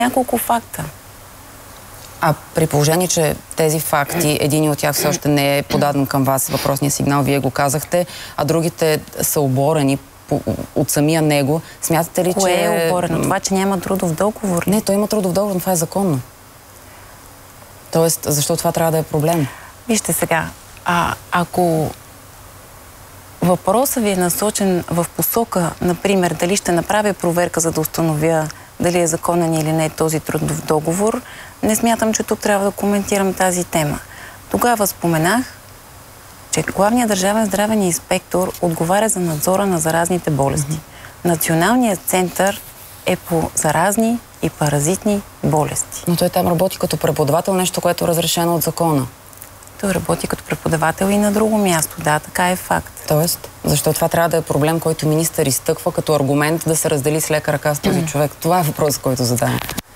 няколко факта. А при положение, че тези факти, един от тях все още не е подаден към вас, въпросния сигнал, вие го казахте, а другите са оборени от самия него, смятате ли, Кое че... е оборено? Това, че няма трудов договор? Не, той има трудов договор, но това е законно. Тоест, защо това трябва да е проблем? Вижте сега, ако въпросът ви е насочен в посока, например, дали ще направя проверка, за да установя дали е законен или не този трудов договор, не смятам, че тук трябва да коментирам тази тема. Тогава споменах, че главният държавен здравен инспектор отговаря за надзора на заразните болести. Националният център е по заразни и паразитни болести. Но той там работи като преподавател, нещо, което е разрешено от закона. Той работи като преподавател и на друго място. Да, така е факт. Тоест, защо това трябва да е проблем, който министър изтъква като аргумент да се раздели с лека ръка с този човек? Това е въпрос, който задавам.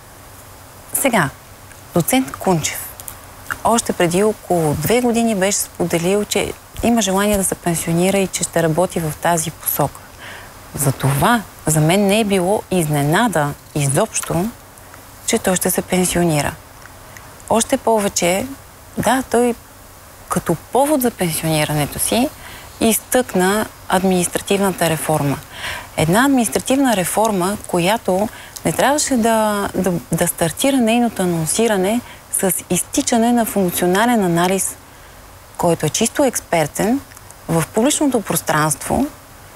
Сега, доцент Кунчев още преди около 2 години беше споделил, че има желание да се пенсионира и че ще работи в тази посока. Затова за мен не е било изненада изобщо, че той ще се пенсионира. Още повече, да, той като повод за пенсионирането си изтъкна административната реформа. Една административна реформа, която не трябваше да стартира нейното анонсиране с изтичане на функционален анализ, който е чисто експертен в публичното пространство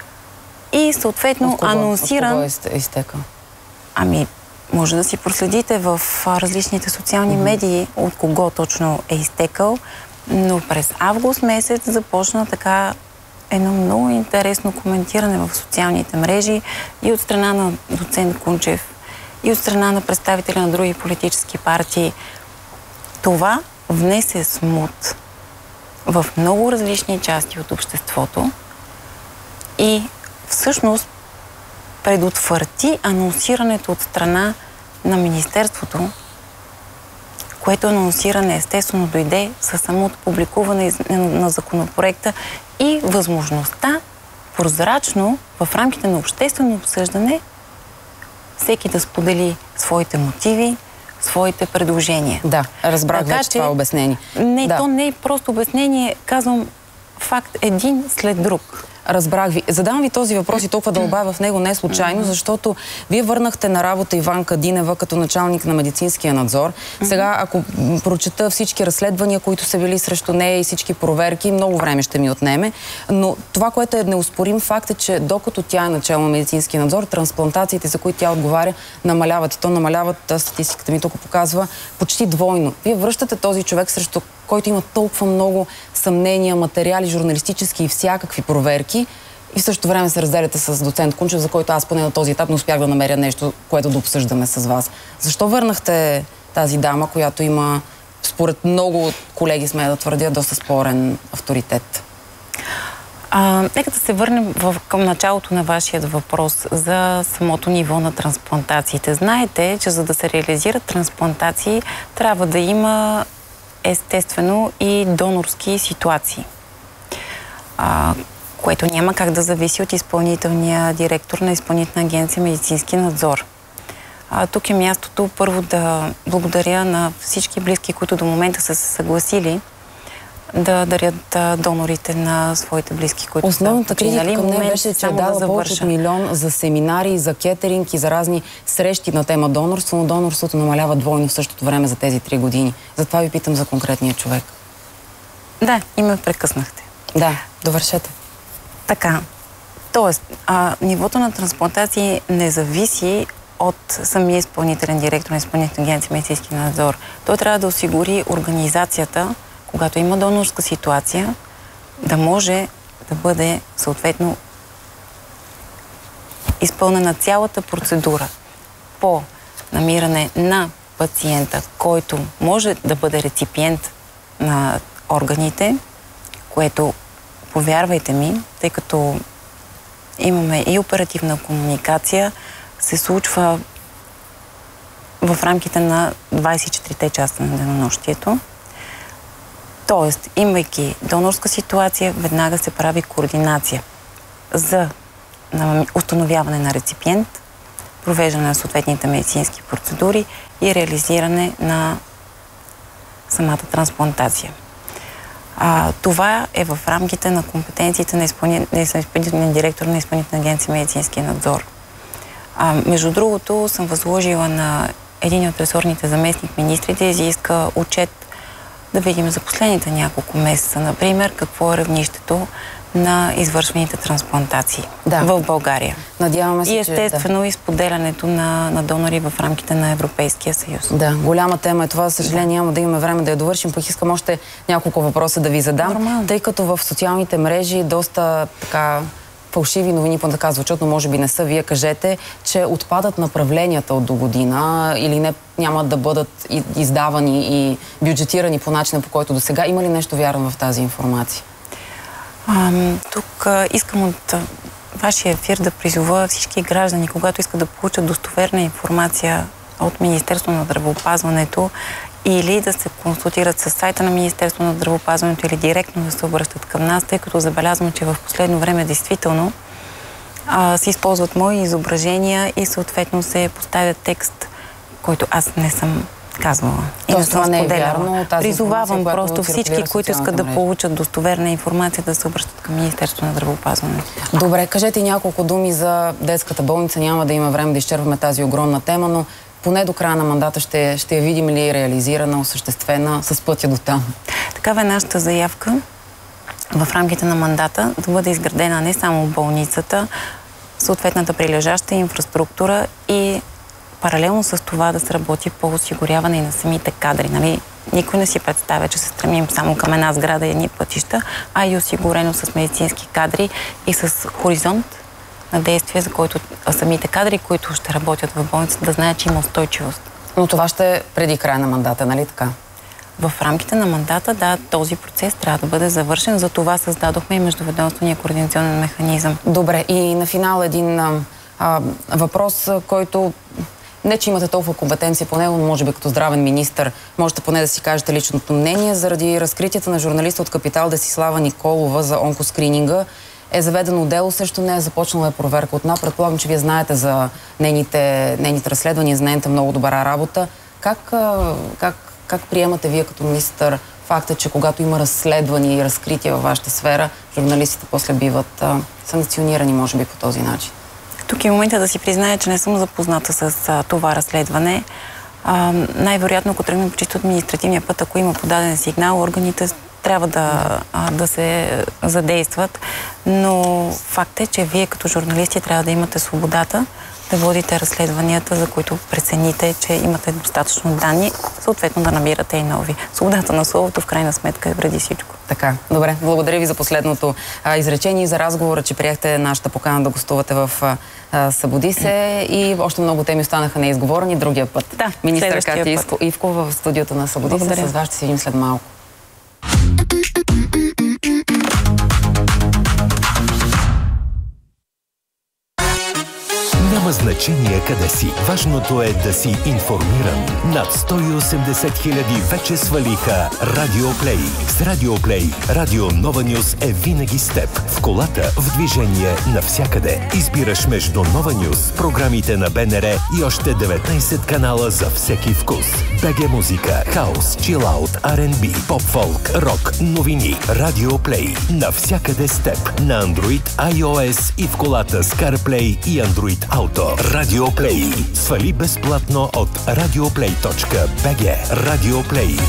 и съответно анонсиран... От кого е изтекал? Ами, може да си проследите в различните социални медии от кого точно е изтекал, но през август месец започна така едно много интересно коментиране в социалните мрежи и от страна на доцент Кунчев, и от страна на представители на други политически партии. Това внесе смут в много различни части от обществото и всъщност предотврати анонсирането от страна на Министерството, което анонсиране естествено дойде със самото публикуване на законопроекта и възможността прозрачно в рамките на обществено обсъждане всеки да сподели своите мотиви, своите предложения. Да, разбрах вече това обяснение. Не, то не е просто обяснение, казвам факт един след друг. Разбрах ви. Задавам ви този въпрос и толкова дълбая в него не е случайно, защото вие върнахте на работа Иванка Динева като началник на медицинския надзор. Сега, ако прочета всички разследвания, които са били срещу нея и всички проверки, много време ще ми отнеме. Но това, което е неоспорим факт е, че докато тя е начало на медицинския надзор, трансплантациите, за които тя отговаря, намаляват. И то намаляват, статистиката ми тук показва, почти двойно. Вие връщате този човек, срещу който има толкова много съмнения, материали, журналистически и всякакви проверки, и в същото време се разделяте с доцент Кунчев, за който аз поне на този етап не успях да намеря нещо, което да обсъждаме с вас. Защо върнахте тази дама, която има, според много колеги, сме да твърдя, доста спорен авторитет? Нека да се върнем към началото на вашия въпрос за самото ниво на трансплантациите. Знаете, че за да се реализират трансплантации, трябва да има естествено и донорски ситуации, което няма как да зависи от изпълнителния директор на Изпълнителна агенция медицински надзор. Тук е мястото първо да благодаря на всички близки, които до момента са се съгласили да дарят донорите на своите близки, които основната критика към нея беше, че е дала повече от 1 милион за семинари, за кетеринг и за разни срещи на тема донорство, но донорството намалява двойно в същото време за тези 3 години. Затова ви питам за конкретния човек. Да, и ме прекъснахте. Да, довършете. Така, тоест, нивото на трансплантации не зависи от самия изпълнителен директор на Изпълнителна агенция медицински надзор. Той трябва да осигури организацията, когато има донорска ситуация, да може да бъде съответно изпълнена цялата процедура по намиране на пациента, който може да бъде реципиент на органите, което, повярвайте ми, тъй като имаме и оперативна комуникация, се случва в рамките на 24-те часа на денонощието. Тоест, имайки донорска ситуация, веднага се прави координация за установяване на реципиент, провеждане на съответните медицински процедури и реализиране на самата трансплантация. Това е в рамките на компетенциите на изпълнителния директор на Изпълнителна агенция медицински надзор. Между другото, съм възложила на един от ресорните заместник министри да изиска отчет да видим за последните няколко месеца, например, какво е равнището на извършваните трансплантации в България. Надяваме се, и естествено и споделянето на донори в рамките на Европейския съюз. Да, голяма тема е това. За съжаление няма да имаме време да я довършим, пък искам още няколко въпроса да ви задам. Нормално. Тъй като в социалните мрежи доста така фалшиви новини, така звучат, но може би не са. Вие кажете, че отпадат направленията от до година или не, няма да бъдат издавани и бюджетирани по начина, по който до сега. Има ли нещо вярно в тази информация? Тук искам от вашия ефир да призова всички граждани, когато искат да получат достоверна информация от Министерството на здравеопазването или да се консултират с сайта на Министерството на здравеопазването или директно да се обръщат към нас, тъй като забелязвам, че в последно време действително се използват мои изображения и съответно се поставя текст, който аз не съм казвала. И не съм споделяла. Призовавам просто всички, които искат да получат достоверна информация, да се обръщат към Министерството на здравеопазването. Добре, кажете няколко думи за детската болница. Няма да има време да изчерпваме тази огромна тема, но поне до края на мандата ще я видим ли реализирана, осъществена с пътя до там? Такава е нашата заявка в рамките на мандата да бъде изградена не само болницата, съответната прилежаща инфраструктура и паралелно с това да се работи по осигуряване и на самите кадри. Нали? Никой не си представя, че се стремим само към една сграда и едни пътища, а и осигурено с медицински кадри и с хоризонт на действие, за който самите кадри, които ще работят в болницата, да знаят, че има устойчивост. Но това ще е преди края на мандата, нали така? В рамките на мандата, да, този процес трябва да бъде завършен. За това създадохме и междуведомствения координационен механизъм. Добре, и на финал един въпрос, който не, че имате толкова компетенция по него, но може би като здравен министър можете поне да си кажете личното мнение. Заради разкритията на журналиста от Капитал Десислава Николова за онкоскрининга е заведено дело, също не е започнала е проверка от НАП. Предполагам, че вие знаете за нейните разследвания, за нейната много добра работа. Как приемате вие като министър факта, че когато има разследвания и разкрития във вашата сфера, журналистите после биват санкционирани, може би, по този начин? Тук е момента да си призная, че не съм запозната с това разследване. Най-вероятно, ако тръгнем по чисто административния път, ако има подаден сигнал, органите трябва да се задействат. Но факт е, че вие като журналисти трябва да имате свободата да водите разследванията, за които прецените, че имате достатъчно данни, съответно да набирате и нови. Свободата на словото в крайна сметка е преди всичко. Така, добре. Благодаря ви за последното изречение и за разговора, че приехте нашата покана да гостувате в Събуди се и още много теми останаха неизговорени другия път. Да, министър Катя Ивкова в студиото на Събуди се. С вас ще се видим след малко. Няма значение къде си. Важното е да си информиран. Над 180 хиляди вече свалиха Радио Плей. С Радио Плей, Радио Нова Нюс е винаги с теб. В колата, в движение, навсякъде. Избираш между Нова Нюс, програмите на БНР и още 19 канала за всеки вкус. БГ музика, хаус, чилаут, R&B, поп-фолк, рок, новини. Радио Плей. Навсякъде с теб. На Android, iOS и в колата с CarPlay и Android Auto. Радио Плей. Свали безплатно от radioplay.bg. Радио Плей.